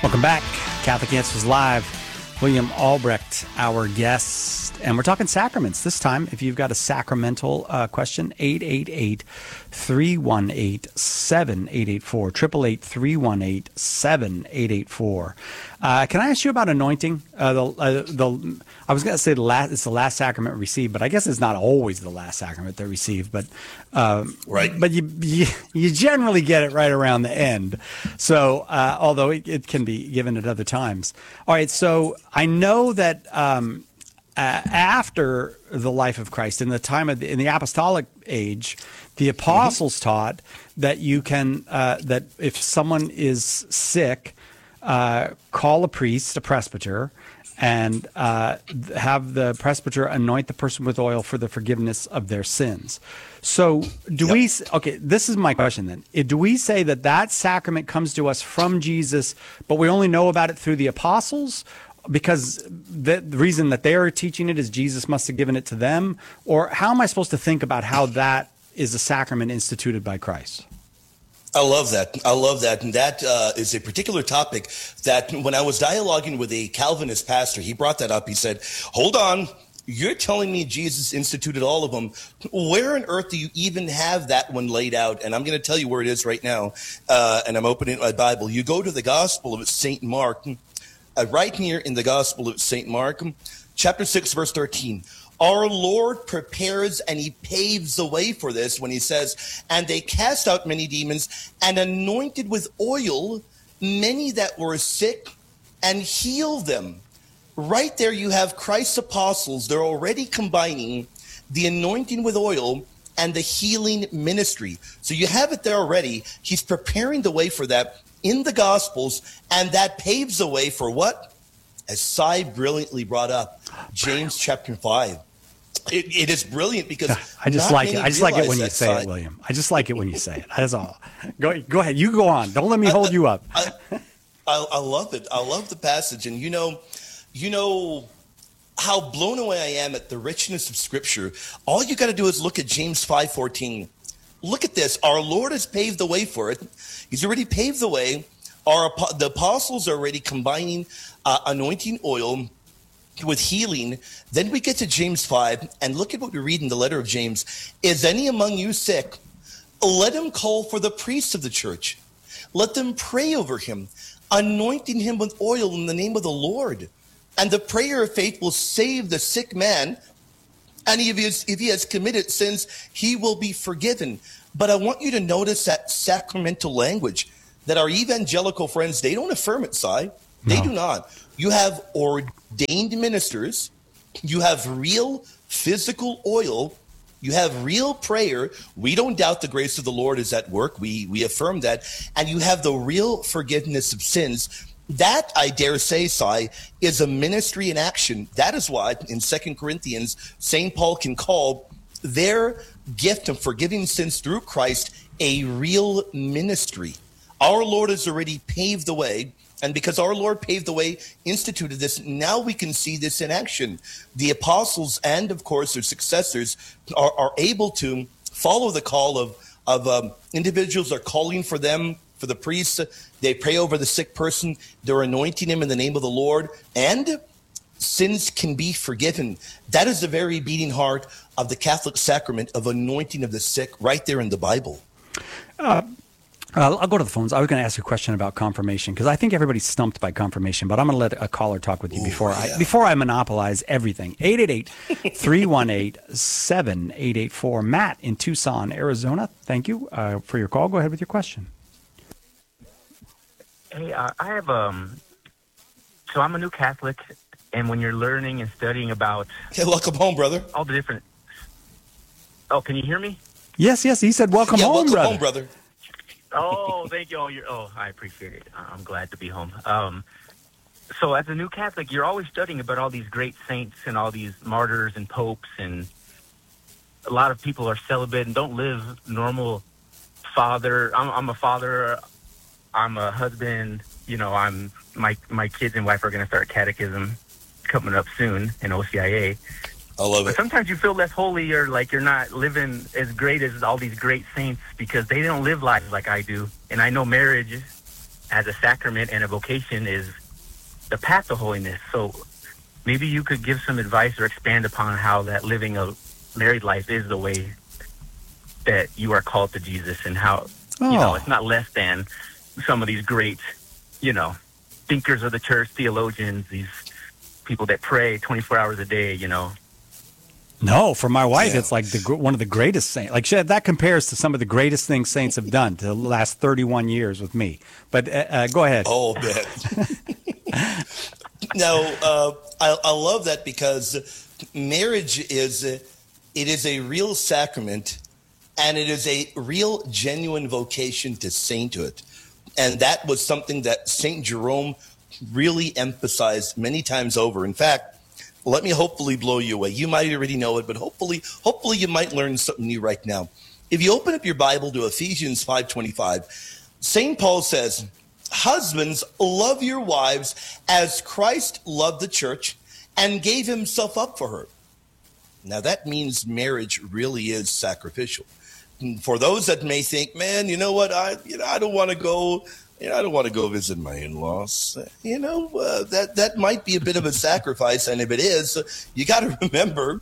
Welcome back. Catholic Answers Live. William Albrecht, our guest. And we're talking sacraments this time. If you've got a sacramental question, 888-318-7884, 888-318-7884. Can I ask you about anointing? I was going to say it's the last sacrament received, but I guess it's not always the last sacrament they receive. But right. But you generally get it right around the end. So although it can be given at other times. All right. So I know that after the life of Christ, in the time of in the apostolic age, the apostles taught that you can that if someone is sick, call a priest, a presbyter, and have the presbyter anoint the person with oil for the forgiveness of their sins. So do we, okay, this is my question then. Do we say that that sacrament comes to us from Jesus, but we only know about it through the apostles? Because the reason that they are teaching it is Jesus must have given it to them? Or how am I supposed to think about how that is a sacrament instituted by Christ? I love that. And that is a particular topic that when I was dialoguing with a Calvinist pastor, he brought that up. He said, hold on, you're telling me Jesus instituted all of them. Where on earth do you even have that one laid out? And I'm going to tell you where it is right now. And I'm opening my Bible. You go to the Gospel of St. Mark, right here in the Gospel of St. Mark, chapter 6, verse 13. Our Lord prepares and he paves the way for this when he says, and they cast out many demons and anointed with oil many that were sick and healed them. Right there you have Christ's apostles. They're already combining the anointing with oil and the healing ministry. So you have it there already. He's preparing the way for that in the Gospels, and that paves the way for what? As Cy brilliantly brought up, James chapter 5. It is brilliant because I just like it. I just like it when you say it, William. I just like it when you say it. That's all. Go ahead. You go on. Don't let me hold you up. I love it. I love the passage. And you know how blown away I am at the richness of Scripture. All you got to do is look at James 5:14. Look at this. Our Lord has paved the way for it. He's already paved the way. The apostles are already combining anointing oil with healing. Then we get to James 5, and look at what we read in the letter of James. Is any among you sick? Let him call for the priests of the church. Let them pray over him, anointing him with oil in the name of the Lord. And the prayer of faith will save the sick man, and if he has committed sins, he will be forgiven. But I want you to notice that sacramental language that our evangelical friends, they don't affirm it, Cy. They do not. You have ordained ministers. You have real physical oil. You have real prayer. We don't doubt the grace of the Lord is at work. We affirm that. And you have the real forgiveness of sins. That, I dare say, Cy, is a ministry in action. That is why in 2 Corinthians, St. Paul can call their gift of forgiving sins through Christ a real ministry. Our Lord has already paved the way. And because our Lord paved the way, instituted this, now we can see this in action. The apostles and, of course, their successors are able to follow the call of individuals are calling for them, for the priests. They pray over the sick person. They're anointing him in the name of the Lord. And sins can be forgiven. That is the very beating heart of the Catholic sacrament of anointing of the sick right there in the Bible. I'll go to the phones. I was going to ask you a question about confirmation because I think everybody's stumped by confirmation, but I'm going to let a caller talk with you before I monopolize everything. 888-318-7884. Matt in Tucson, Arizona. Thank you for your call. Go ahead with your question. Hey, I have so I'm a new Catholic, and when you're learning and studying about welcome home, brother. All the different. Oh, can you hear me? Yes. He said, "Welcome home, brother." Home, brother. Oh, thank you. I appreciate it. I'm glad to be home. So as a new Catholic, you're always studying about all these great saints and all these martyrs and popes, and a lot of people are celibate and don't live normal father. I'm a father. I'm a husband. You know, my kids and wife are going to start catechism coming up soon in OCIA. I love it. But sometimes you feel less holy, or like you're not living as great as all these great saints because they don't live lives like I do. And I know marriage as a sacrament and a vocation is the path to holiness. So maybe you could give some advice or expand upon how that living a married life is the way that you are called to Jesus, and how, it's not less than some of these great, thinkers of the church, theologians, these people that pray 24 hours a day, No, for my wife, Yeah. it's like one of the greatest saints. Like that compares to some of the greatest things saints have done to the last 31 years with me. But go ahead. Oh, man. No, I love that, because marriage it is a real sacrament, and it is a real genuine vocation to sainthood. And that was something that St. Jerome really emphasized many times over. In fact, let me hopefully blow you away. You might already know it, but hopefully you might learn something new right now. If you open up your Bible to Ephesians 5:25, St. Paul says, "Husbands, love your wives as Christ loved the church and gave himself up for her." Now that means marriage really is sacrificial. For those that may think, man, you know what, I don't want to go. I don't want to go visit my in-laws. That might be a bit of a sacrifice, and if it is, you got to remember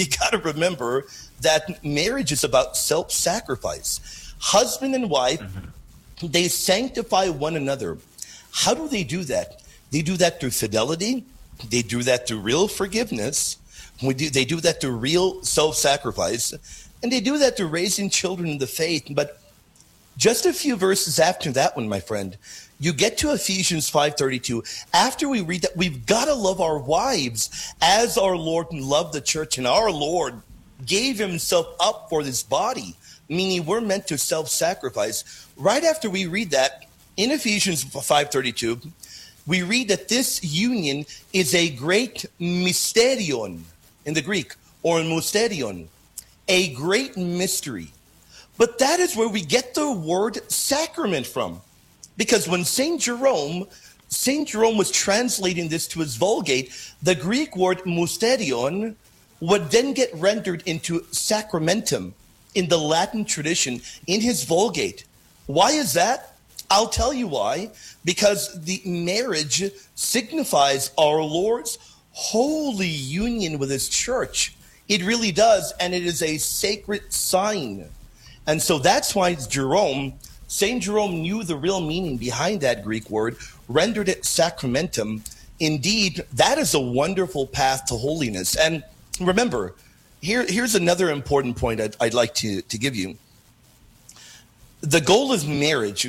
that marriage is about self-sacrifice. Husband and wife, they sanctify one another. How do they do that? They do that through fidelity. They do that through real forgiveness. They do that through real self-sacrifice, and they do that through raising children in the faith. But just a few verses after that one, my friend, you get to Ephesians 5:32. After we read that, we've got to love our wives as our Lord loved the church, and our Lord gave himself up for this body, meaning we're meant to self-sacrifice. Right after we read that, in Ephesians 5:32, we read that this union is a great mysterion in the Greek, or mysterion, a great mystery. But that is where we get the word sacrament from. Because when St. Jerome was translating this to his Vulgate, the Greek word mysterion would then get rendered into sacramentum in the Latin tradition in his Vulgate. Why is that? I'll tell you why. Because the marriage signifies our Lord's holy union with his church. It really does, and it is a sacred sign. And so that's why St. Jerome knew the real meaning behind that Greek word, rendered it sacramentum. Indeed, that is a wonderful path to holiness. And remember, here's another important point I'd like to give you. The goal of marriage,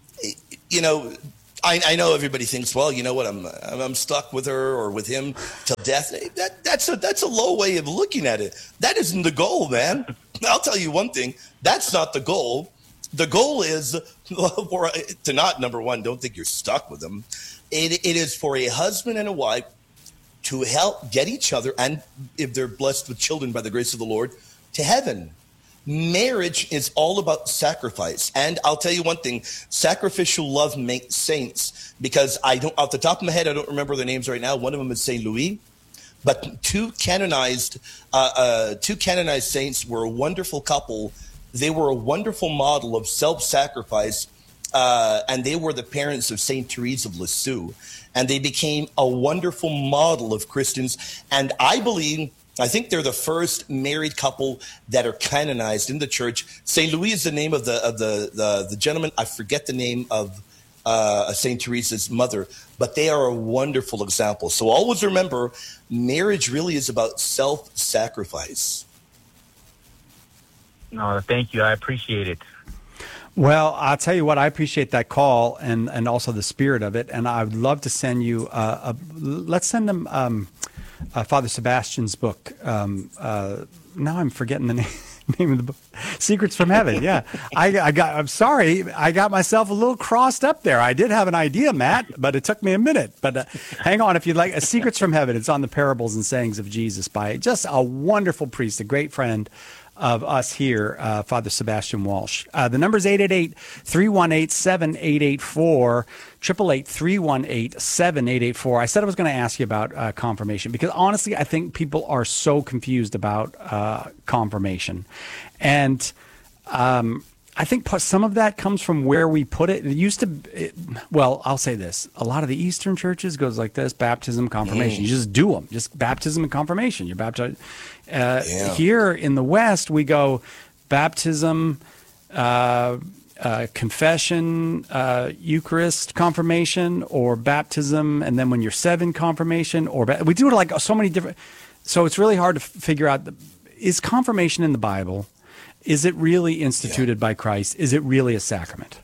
I know everybody thinks, well, you know what, I'm stuck with her or with him till death. That's a low way of looking at it. That isn't the goal, man. I'll tell you one thing. That's not the goal. The goal is to not, number one, don't think you're stuck with them. It is for a husband and a wife to help get each other, and if they're blessed with children by the grace of the Lord, to heaven. Marriage is all about sacrifice. And I'll tell you one thing, sacrificial love makes saints, because off the top of my head, I don't remember their names right now. One of them is St. Louis. But two canonized saints were a wonderful couple. They were a wonderful model of self-sacrifice, and they were the parents of St. Therese of Lisieux. And they became a wonderful model of Christians. And I think they're the first married couple that are canonized in the church. St. Louis is the name of the gentleman. I forget the name of St. Teresa's mother, but they are a wonderful example. So always remember, marriage really is about self-sacrifice. No, thank you. I appreciate it. Well, I'll tell you what, I appreciate that call and also the spirit of it. And I would love to send you, let's send them Father Sebastian's book. Now I'm forgetting the name of the book. Secrets from Heaven. Yeah. I'm sorry. I got myself a little crossed up there. I did have an idea, Matt, but it took me a minute. But hang on, if you'd like, Secrets from Heaven. It's on the parables and sayings of Jesus by just a wonderful priest, a great friend of us here, Father Sebastian Walsh. The number is 888-318-7884, 888-318-7884. I said I was going to ask you about confirmation, because honestly, I think people are so confused about confirmation. And I think some of that comes from where we put it. It used to, well, I'll say this. A lot of the Eastern churches goes like this: baptism, confirmation. You just do them. Just baptism and confirmation. You're baptized. Here in the West, we go baptism, confession, Eucharist, confirmation, or baptism, and then when you're 7, confirmation, or we do it like so many different. So it's really hard to figure out, is confirmation in the Bible? Is it really instituted by Christ? Is it really a sacrament?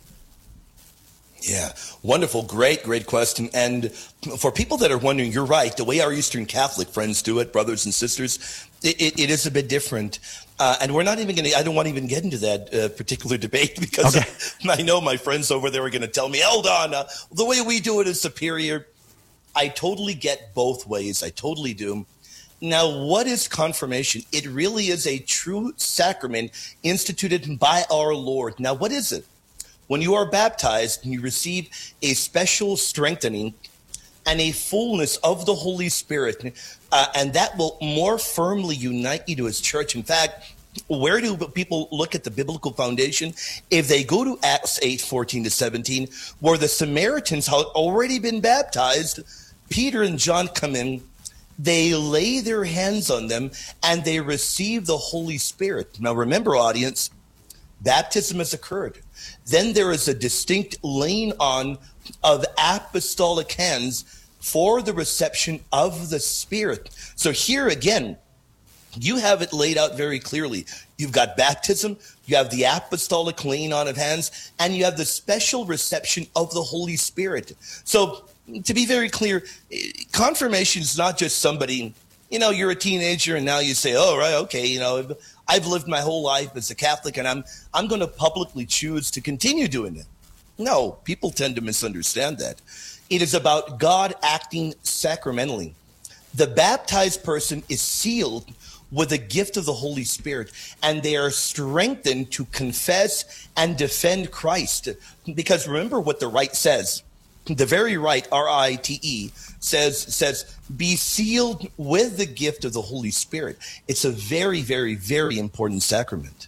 Yeah, wonderful, great question. And for people that are wondering, you're right. The way our Eastern Catholic friends do it, brothers and sisters, it is a bit different. And we're not even going to, I don't want to even get into that particular debate because I know my friends over there are going to tell me, hold on, the way we do it is superior. I totally get both ways. I totally do. Now, what is confirmation? It really is a true sacrament instituted by our Lord. Now, what is it? When you are baptized, you receive a special strengthening and a fullness of the Holy Spirit, and that will more firmly unite you to His church. In fact, where do people look at the biblical foundation? If they go to Acts 8:14-17, where the Samaritans had already been baptized, Peter and John come in, they lay their hands on them, and they receive the Holy Spirit. Now, remember, audience, baptism has occurred. Then there is a distinct laying on of apostolic hands for the reception of the Spirit. So here again, you have it laid out very clearly. You've got baptism, you have the apostolic laying on of hands, and you have the special reception of the Holy Spirit. So to be very clear, confirmation is not just somebody, you're a teenager and now you say, oh, right, okay, I've lived my whole life as a Catholic and I'm going to publicly choose to continue doing it. No, people tend to misunderstand that. It is about God acting sacramentally. The baptized person is sealed with the gift of the Holy Spirit, and they are strengthened to confess and defend Christ. Because remember what the rite says. The very rite, R-I-T-E, says, be sealed with the gift of the Holy Spirit. It's a very, very, very important sacrament.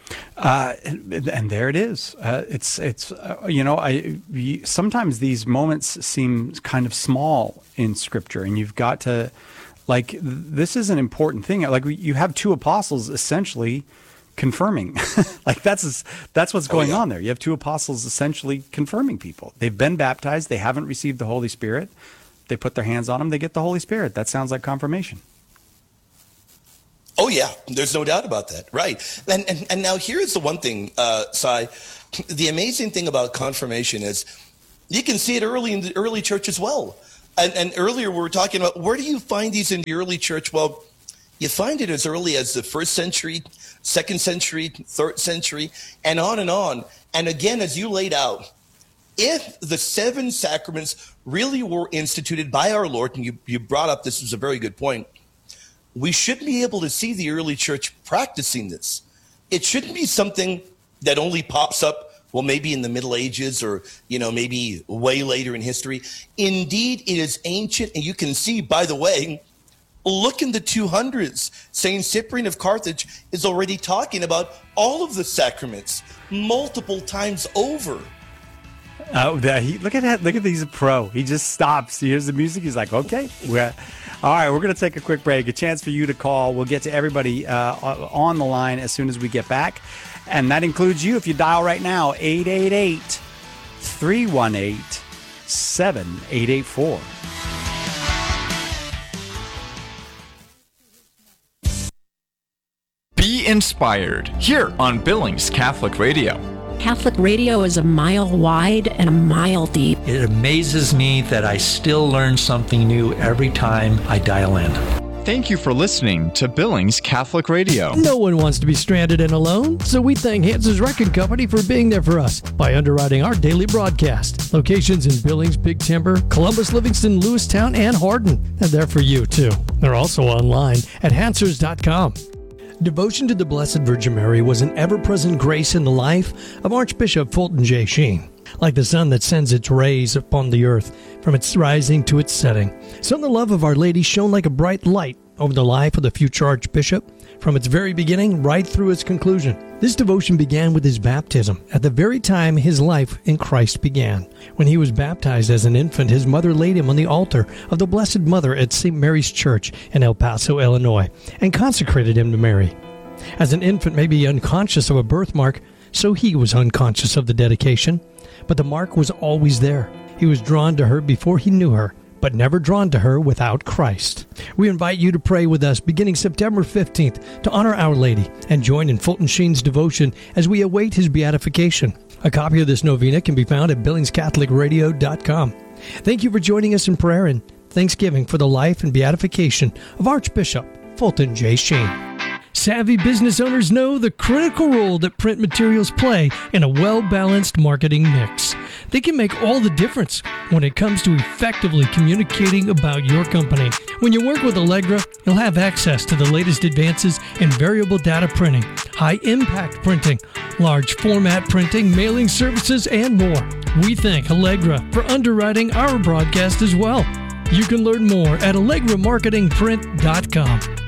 And there it is. Sometimes these moments seem kind of small in Scripture, and you've got to, this is an important thing. You have 2 apostles essentially confirming. That's what's going on there. You have 2 apostles essentially confirming people. They've been baptized. They haven't received the Holy Spirit. They put their hands on them. They get the Holy Spirit. That sounds like confirmation. Oh, yeah. There's no doubt about that. Right. And now here's the one thing, Sai. The amazing thing about confirmation is you can see it early in the early church as well. And earlier we were talking about, where do you find these in the early church? Well, you find it as early as the 1st century, 2nd century, 3rd century, and on and on. And again, as you laid out, if the 7 sacraments really were instituted by our Lord, and you brought up, this was a very good point, we should be able to see the early church practicing this. It shouldn't be something that only pops up, well, maybe in the Middle Ages or, maybe way later in history. Indeed, it is ancient, and you can see, by the way, look in the 200s. Saint Cyprian of Carthage is already talking about all of the sacraments multiple times over. Look at that! Look at these pro. He just stops. He hears the music. He's like, "Okay, all right. We're going to take a quick break. A chance for you to call. We'll get to everybody on the line as soon as we get back, and that includes you if you dial right now 888-318-7884. Be inspired here on Billings Catholic Radio. Catholic radio is a mile wide and a mile deep. It amazes me that I still learn something new every time I dial in. Thank you for listening to Billings Catholic Radio. No one wants to be stranded and alone, so we thank Hans's Wrecking Company for being there for us by underwriting our daily broadcast. Locations in Billings, Big Timber, Columbus, Livingston, Lewistown, and Hardin. They're there for you, too. They're also online at hansers.com. Devotion to the Blessed Virgin Mary was an ever-present grace in the life of Archbishop Fulton J. Sheen. Like the sun that sends its rays upon the earth from its rising to its setting, so the love of Our Lady shone like a bright light over the life of the future Archbishop from its very beginning right through its conclusion. This devotion began with his baptism, at the very time his life in Christ began. When he was baptized as an infant, his mother laid him on the altar of the Blessed Mother at St. Mary's Church in El Paso, Illinois, and consecrated him to Mary. As an infant may be unconscious of a birthmark, so he was unconscious of the dedication. But the mark was always there. He was drawn to her before he knew her, but never drawn to her without Christ. We invite you to pray with us beginning September 15th to honor Our Lady and join in Fulton Sheen's devotion as we await his beatification. A copy of this novena can be found at BillingsCatholicRadio.com. Thank you for joining us in prayer and thanksgiving for the life and beatification of Archbishop Fulton J. Sheen. Savvy business owners know the critical role that print materials play in a well-balanced marketing mix. They can make all the difference when it comes to effectively communicating about your company. When you work with Allegra, you'll have access to the latest advances in variable data printing, high-impact printing, large format printing, mailing services, and more. We thank Allegra for underwriting our broadcast as well. You can learn more at AllegraMarketingPrint.com.